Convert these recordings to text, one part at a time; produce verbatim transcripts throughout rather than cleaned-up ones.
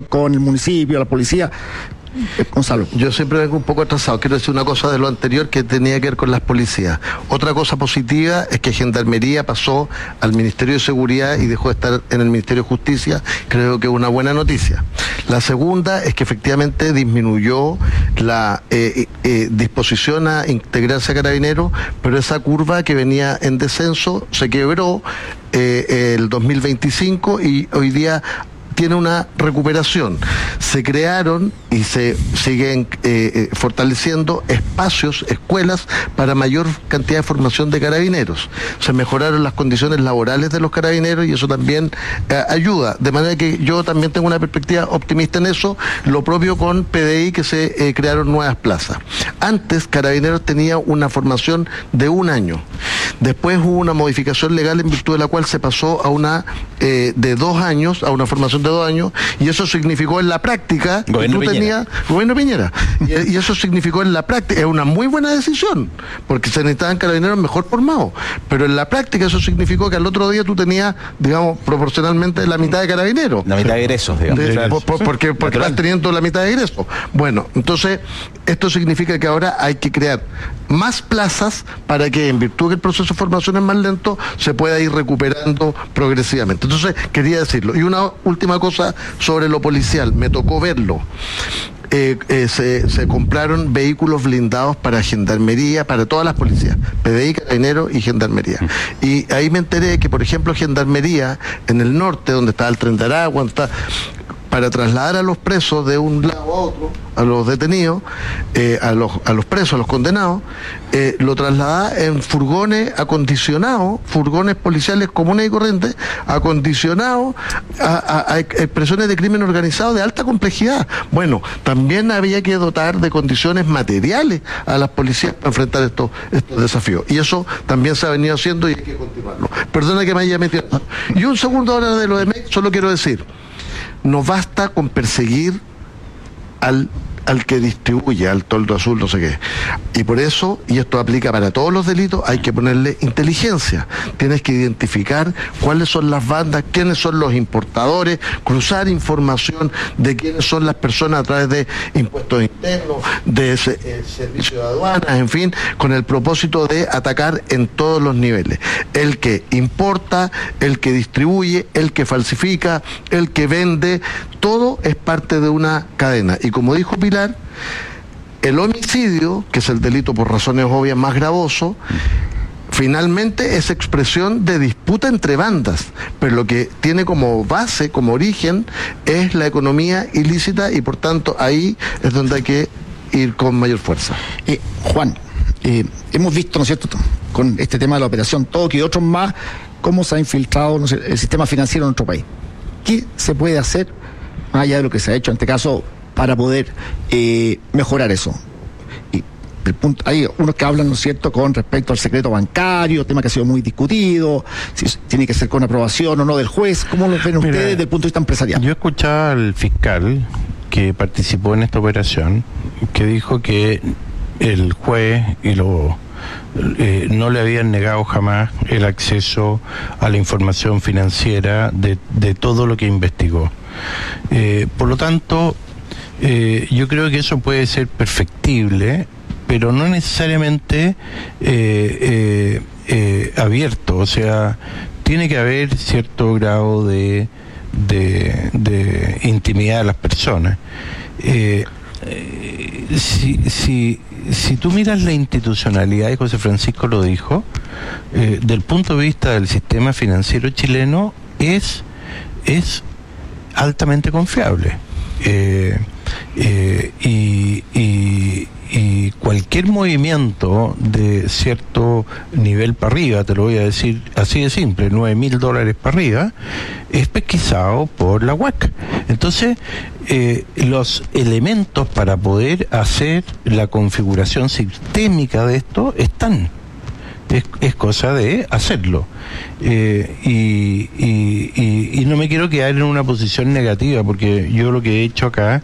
con el municipio, la policía. Gonzalo. Yo siempre vengo un poco atrasado. Quiero decir una cosa de lo anterior que tenía que ver con las policías. Otra cosa positiva es que Gendarmería pasó al Ministerio de Seguridad y dejó de estar en el Ministerio de Justicia. Creo que es una buena noticia. La segunda es que efectivamente disminuyó la eh, eh, disposición a integrarse a Carabineros, pero esa curva que venía en descenso se quebró eh, el dos mil veinticinco y hoy día tiene una recuperación. Se crearon y se siguen eh, fortaleciendo espacios, escuelas para mayor cantidad de formación de carabineros. Se mejoraron las condiciones laborales de los carabineros y eso también eh, ayuda. De manera que yo también tengo una perspectiva optimista en eso. Lo propio con P D I, que se eh, crearon nuevas plazas. Antes Carabineros tenía una formación de un año. Después hubo una modificación legal en virtud de la cual se pasó a una eh, de dos años, a una formación de dos años, y eso significó en la práctica Gobierno que tú tenías, Gobierno Piñera, y, y eso significó en la práctica, es una muy buena decisión, porque se necesitaban carabineros mejor formados, pero en la práctica eso significó que al otro día tú tenías, digamos, proporcionalmente la mitad de carabineros. La mitad de egresos, digamos. De, por, por, porque porque vas teniendo la mitad de egresos. Bueno, entonces, esto significa que ahora hay que crear más plazas para que, en virtud de que el proceso de formación es más lento, se pueda ir recuperando progresivamente. Entonces, quería decirlo. Y una última cosa sobre lo policial, me tocó verlo. Eh, eh, se, se compraron vehículos blindados para Gendarmería, para todas las policías, P D I, Carabineros y Gendarmería. Y ahí me enteré que, por ejemplo, Gendarmería, en el norte, donde está el Tren de Aragua, donde está, para trasladar a los presos de un lado a otro, a los detenidos, eh, a, los, a los presos, a los condenados, eh, lo trasladaba en furgones acondicionados, furgones policiales comunes y corrientes, acondicionados a, a, a expresiones de crimen organizado de alta complejidad. Bueno, también había que dotar de condiciones materiales a las policías para enfrentar estos, estos desafíos. Y eso también se ha venido haciendo y hay que continuarlo. Perdona que me haya metido. Y un segundo ahora de lo de M E C, solo quiero decir, no basta con perseguir al, al que distribuye, al toldo azul, no sé qué. Y por eso, y esto aplica para todos los delitos, hay que ponerle inteligencia. Tienes que identificar cuáles son las bandas, quiénes son los importadores, cruzar información de quiénes son las personas a través de impuestos internos, de eh, servicios de aduanas, en fin, con el propósito de atacar en todos los niveles. El que importa, el que distribuye, el que falsifica, el que vende, todo es parte de una cadena. Y como dijo Pilar, el homicidio, que es el delito por razones obvias más gravoso, finalmente es expresión de disputa entre bandas, pero lo que tiene como base, como origen, es la economía ilícita y por tanto ahí es donde hay que ir con mayor fuerza. Eh, Juan, eh, hemos visto, ¿no es cierto?, con este tema de la operación Toki y otros más, cómo se ha infiltrado, no sé, el sistema financiero en nuestro país. ¿Qué se puede hacer, más allá de lo que se ha hecho en este caso, para poder eh, mejorar eso? Y el punto, hay unos que hablan, ¿no es cierto?, con respecto al secreto bancario, tema que ha sido muy discutido, si tiene que ser con aprobación o no del juez. ¿Cómo lo ven Mira, ustedes desde el punto de vista empresarial? Yo escuchaba al fiscal que participó en esta operación, que dijo que el juez y lo Eh, no le habían negado jamás el acceso a la información financiera de, de todo lo que investigó. Eh, por lo tanto, eh, yo creo que eso puede ser perfectible, pero no necesariamente eh, eh, eh, abierto. O sea, tiene que haber cierto grado de, de, de intimidad de las personas. Eh, eh, si, si Si tú miras la institucionalidad, y José Francisco lo dijo, eh, del punto de vista del sistema financiero chileno, es, es altamente confiable. Eh, eh, y, y, y cualquier movimiento de cierto nivel para arriba, te lo voy a decir así de simple, nueve mil dólares para arriba, es pesquisado por la U A C. Entonces, eh, los elementos para poder hacer la configuración sistémica de esto están. Es, es cosa de hacerlo. Eh, y, y, y, y no me quiero quedar en una posición negativa, porque yo lo que he hecho acá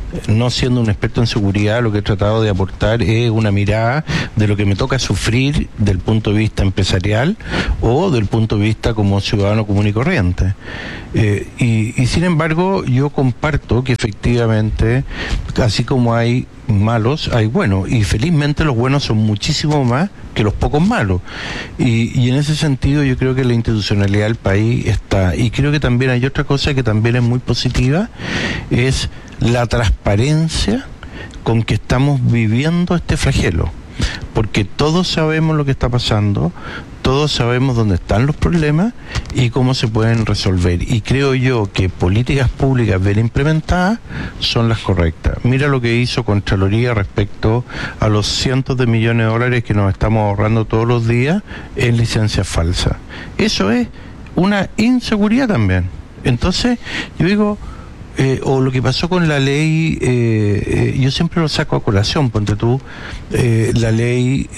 no siendo un experto en seguridad, lo que he tratado de aportar es una mirada de lo que me toca sufrir del punto de vista empresarial o del punto de vista como ciudadano común y corriente. Eh, y, y sin embargo, yo comparto que efectivamente, así como hay malos, hay buenos, y felizmente los buenos son muchísimo más que los pocos malos, y, y en ese sentido yo creo que la institucionalidad del país está, y creo que también hay otra cosa que también es muy positiva, es la transparencia con que estamos viviendo este flagelo, porque todos sabemos lo que está pasando, todos sabemos dónde están los problemas y cómo se pueden resolver, y creo yo que políticas públicas bien implementadas son las correctas. Mira lo que hizo Contraloría respecto a los cientos de millones de dólares que nos estamos ahorrando todos los días en licencias falsas. Eso es una inseguridad también. Entonces, yo digo, Eh, o lo que pasó con la ley, eh, eh, yo siempre lo saco a colación, ponte tú, eh, la ley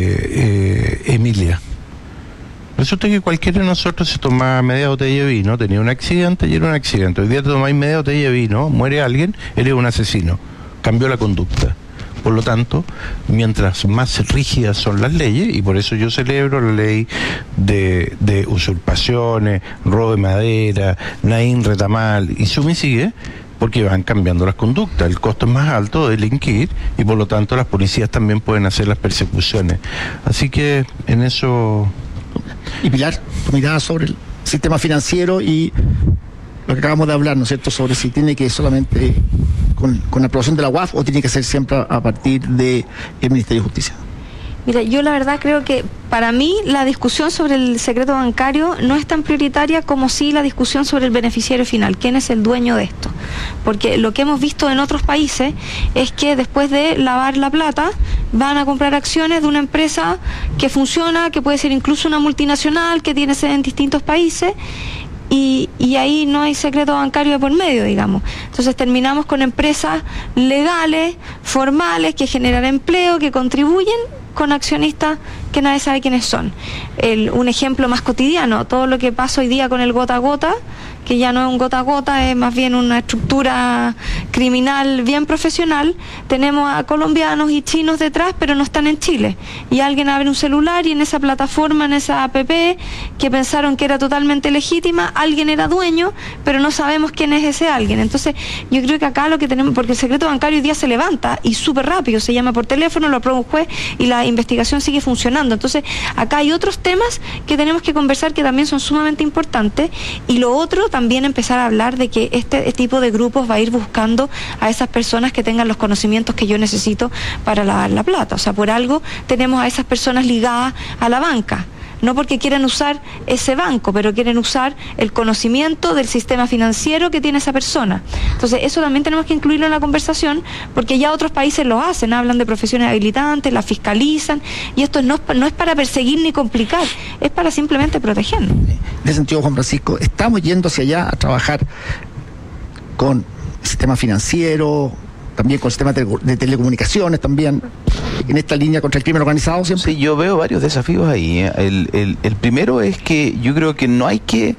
eh, eh, Emilia. Resulta que cualquiera de nosotros se toma media botella de vino, tenía un accidente y era un accidente. Hoy día te tomáis media botella de vino, muere alguien, eres un asesino. Cambió la conducta. Por lo tanto, mientras más rígidas son las leyes, y por eso yo celebro la ley de, de usurpaciones, robo de madera, Naín Retamal y Sumi sigue, porque van cambiando las conductas, el costo es más alto de delinquir y por lo tanto las policías también pueden hacer las persecuciones. Así que en eso... Y Pilar, tu mirada sobre el sistema financiero y lo que acabamos de hablar, ¿no es cierto?, sobre si tiene que solamente con, con la aprobación de la U A F o tiene que ser siempre a partir del Ministerio de Justicia. Mira, yo la verdad creo que para mí la discusión sobre el secreto bancario no es tan prioritaria como sí la discusión sobre el beneficiario final, quién es el dueño de esto. Porque lo que hemos visto en otros países es que después de lavar la plata van a comprar acciones de una empresa que funciona, que puede ser incluso una multinacional, que tiene sede en distintos países, Y, y ahí no hay secreto bancario de por medio, digamos. Entonces terminamos con empresas legales, formales, que generan empleo, que contribuyen, con accionistas que nadie sabe quiénes son. El, un ejemplo más cotidiano, todo lo que pasa hoy día con el gota a gota, que ya no es un gota a gota, es más bien una estructura criminal bien profesional. Tenemos a colombianos y chinos detrás, pero no están en Chile. Y alguien abre un celular y en esa plataforma, en esa app, que pensaron que era totalmente legítima, alguien era dueño, pero no sabemos quién es ese alguien. Entonces, yo creo que acá lo que tenemos, porque el secreto bancario hoy día se levanta y súper rápido, se llama por teléfono, lo aprueba un juez y la investigación sigue funcionando. Entonces, acá hay otros temas que tenemos que conversar que también son sumamente importantes, y lo otro también empezar a hablar de que este, este tipo de grupos va a ir buscando a esas personas que tengan los conocimientos que yo necesito para lavar la plata. O sea, por algo tenemos a esas personas ligadas a la banca. No porque quieran usar ese banco, pero quieren usar el conocimiento del sistema financiero que tiene esa persona. Entonces, eso también tenemos que incluirlo en la conversación, porque ya otros países lo hacen, hablan de profesiones habilitantes, las fiscalizan, y esto no es, no es para perseguir ni complicar, es para simplemente protegernos. En ese sentido, Juan Francisco, estamos yendo hacia allá a trabajar con el sistema financiero, también con sistemas de telecomunicaciones, también en esta línea contra el crimen organizado siempre. Sí, yo veo varios desafíos ahí. ¿eh? El, el, el primero es que yo creo que no hay que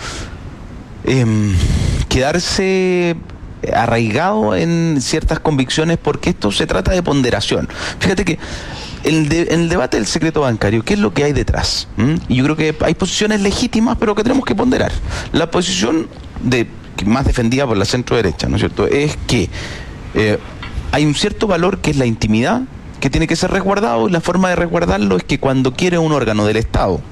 eh, quedarse arraigado en ciertas convicciones, porque esto se trata de ponderación. Fíjate que el de, en el debate del secreto bancario, ¿qué es lo que hay detrás? ¿Mm? Y yo creo que hay posiciones legítimas, pero que tenemos que ponderar. La posición de más defendida por la centro derecha, ¿no es cierto?, es que Eh, hay un cierto valor que es la intimidad, que tiene que ser resguardado, y la forma de resguardarlo es que cuando quiere un órgano del Estado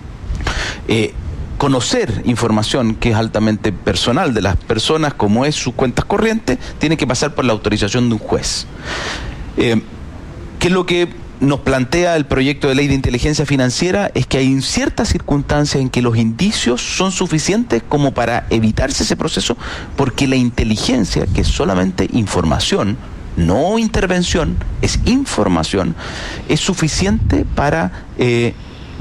eh, conocer información que es altamente personal de las personas, como es sus cuentas corrientes, tiene que pasar por la autorización de un juez. Eh, ¿Qué es lo que nos plantea el proyecto de ley de inteligencia financiera? Es que hay ciertas circunstancias en que los indicios son suficientes como para evitarse ese proceso, porque la inteligencia, que es solamente información, no intervención, es información, es suficiente para eh,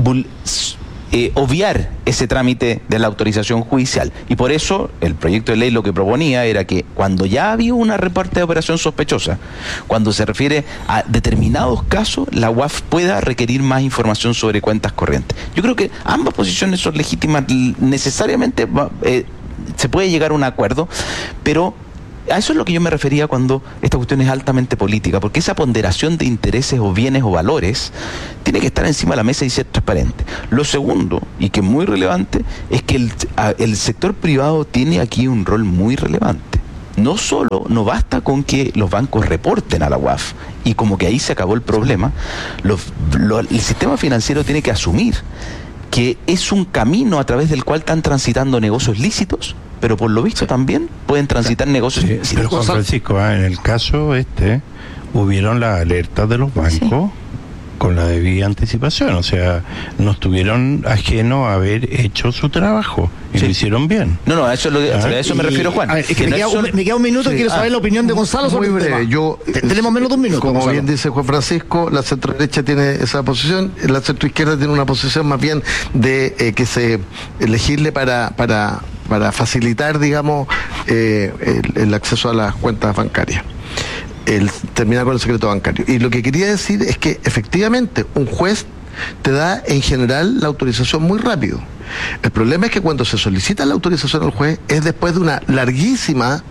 eh, obviar ese trámite de la autorización judicial. Y por eso el proyecto de ley lo que proponía era que cuando ya había una reporte de operación sospechosa, cuando se refiere a determinados casos, la U A F pueda requerir más información sobre cuentas corrientes. Yo creo que ambas posiciones son legítimas, necesariamente eh, se puede llegar a un acuerdo, pero a eso es lo que yo me refería cuando esta cuestión es altamente política, porque esa ponderación de intereses o bienes o valores tiene que estar encima de la mesa y ser transparente. Lo segundo, y que es muy relevante, es que el, el sector privado tiene aquí un rol muy relevante. No solo, no basta con que los bancos reporten a la U A F y como que ahí se acabó el problema, los, lo, el sistema financiero tiene que asumir que es un camino a través del cual están transitando negocios lícitos, pero por lo visto también pueden transitar sí. negocios sí, ilícitos. Pero Juan Francisco, ah, en el caso este, hubieron las alertas de los bancos sí. con la debida anticipación, o sea, no estuvieron ajenos a haber hecho su trabajo y sí. lo hicieron bien. No, no, a eso, lo, ¿Ah? a eso me y, refiero, Juan. A ver, es que que me, no queda un, me queda un minuto sí. y quiero saber ah, la opinión de Gonzalo sobre muy breve. Yo, tenemos menos de un minuto. Como Gonzalo. bien dice Juan Francisco, la centro derecha tiene esa posición, la centro izquierda tiene una posición más bien de eh, que se elegirle para para para facilitar, digamos, eh, el, el acceso a las cuentas bancarias. El terminar con el secreto bancario. Y lo que quería decir es que efectivamente un juez te da en general la autorización muy rápido. El problema es que cuando se solicita la autorización al juez es después de una larguísima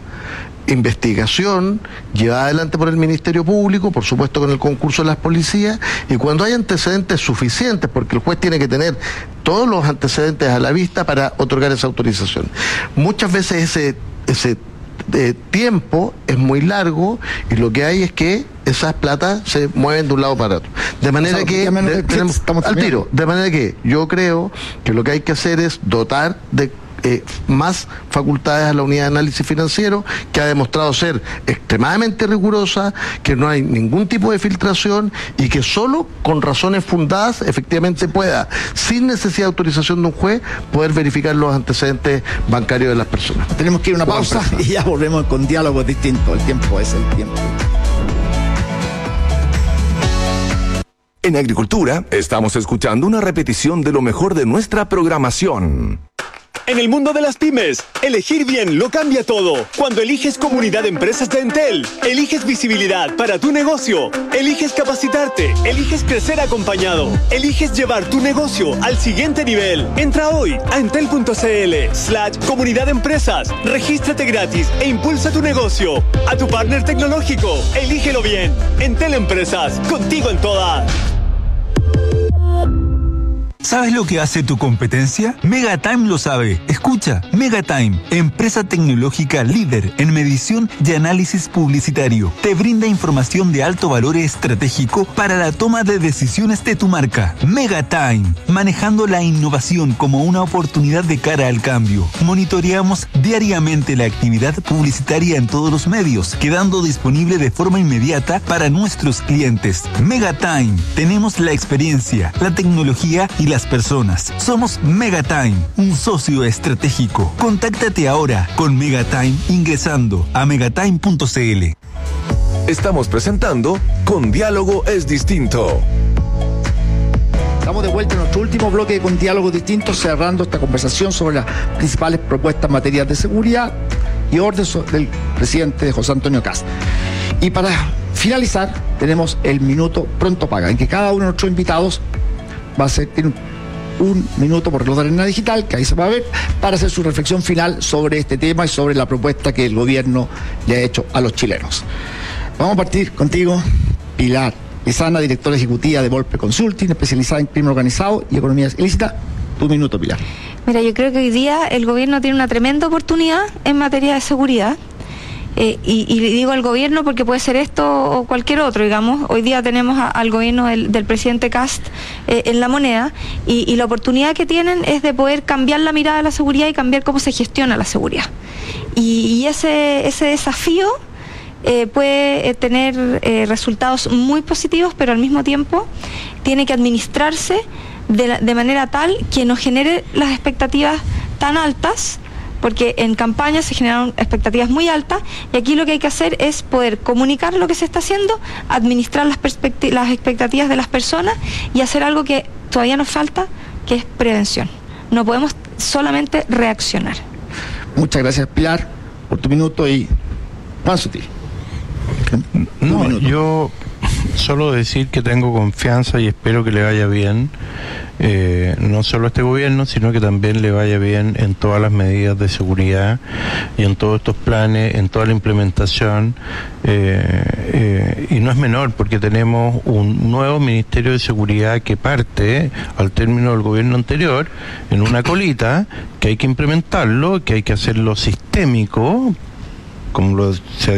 investigación llevada adelante por el Ministerio Público, por supuesto con el concurso de las policías, y cuando hay antecedentes suficientes, porque el juez tiene que tener todos los antecedentes a la vista para otorgar esa autorización. Muchas veces ese ese de tiempo es muy largo y lo que hay es que esas platas se mueven de un lado para otro. De manera o sea, que de, tenemos, estamos al tiro, de manera que yo creo que lo que hay que hacer es dotar de Eh, más facultades a la unidad de análisis financiero, que ha demostrado ser extremadamente rigurosa, que no hay ningún tipo de filtración y que solo con razones fundadas efectivamente pueda, sin necesidad de autorización de un juez, poder verificar los antecedentes bancarios de las personas. Tenemos que ir a una pausa y ya volvemos con diálogos distintos. El tiempo es el tiempo. En Agricultura estamos escuchando una repetición de lo mejor de nuestra programación. En el mundo de las pymes, elegir bien lo cambia todo. Cuando eliges Comunidad de Empresas de Entel, eliges visibilidad para tu negocio, eliges capacitarte, eliges crecer acompañado, eliges llevar tu negocio al siguiente nivel. Entra hoy a entel.cl slash Comunidad de Empresas, regístrate gratis e impulsa tu negocio. A tu partner tecnológico, elígelo bien. Entel Empresas, contigo en todas. ¿Sabes lo que hace tu competencia? Megatime lo sabe. Escucha, Megatime, empresa tecnológica líder en medición y análisis publicitario. Te brinda información de alto valor estratégico para la toma de decisiones de tu marca. Megatime, manejando la innovación como una oportunidad de cara al cambio. Monitoreamos diariamente la actividad publicitaria en todos los medios, quedando disponible de forma inmediata para nuestros clientes. Megatime, tenemos la experiencia, la tecnología y las personas. Somos Megatime, un socio estratégico. Contáctate ahora con Megatime ingresando a megatime punto cl. Estamos presentando Con Diálogo es Distinto. Estamos de vuelta en nuestro último bloque con Diálogos Distintos, cerrando esta conversación sobre las principales propuestas en materia de seguridad y orden del presidente José Antonio Kast. Y para finalizar, tenemos el minuto pronto paga, en que cada uno de nuestros invitados va a ser, tiene un, un minuto por reloj de arena digital, que ahí se va a ver, para hacer su reflexión final sobre este tema y sobre la propuesta que el gobierno le ha hecho a los chilenos. Vamos a partir contigo, Pilar Lizana, directora ejecutiva de Volpe Consulting, especializada en crimen organizado y economía ilícita. Tu minuto, Pilar. Mira, yo creo que hoy día el gobierno tiene una tremenda oportunidad en materia de seguridad. Eh, y, y digo el gobierno porque puede ser esto o cualquier otro, digamos. Hoy día tenemos a, al gobierno del, del presidente Kast eh, en la moneda y, y la oportunidad que tienen es de poder cambiar la mirada de la seguridad y cambiar cómo se gestiona la seguridad. Y, y ese, ese desafío eh, puede eh, tener eh, resultados muy positivos, pero al mismo tiempo tiene que administrarse de, la, de manera tal que no genere las expectativas tan altas, porque en campaña se generaron expectativas muy altas y aquí lo que hay que hacer es poder comunicar lo que se está haciendo, administrar las, las expectativas de las personas y hacer algo que todavía nos falta, que es prevención. No podemos solamente reaccionar. Muchas gracias, Pilar, por tu minuto. Y Juan Sutil. No, yo solo decir que tengo confianza y espero que le vaya bien, eh, no solo a este gobierno, sino que también le vaya bien en todas las medidas de seguridad y en todos estos planes, en toda la implementación, eh, eh, y no es menor porque tenemos un nuevo Ministerio de Seguridad que parte al término del gobierno anterior en una colita que hay que implementarlo, que hay que hacerlo sistémico, como lo se